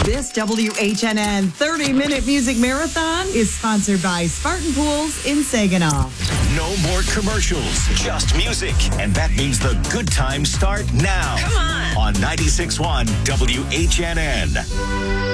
This WHNN 30-minute music marathon is sponsored by Spartan Pools in Saginaw. No more commercials, just music. And that means the good times start now. Come on. On 96.1 WHNN.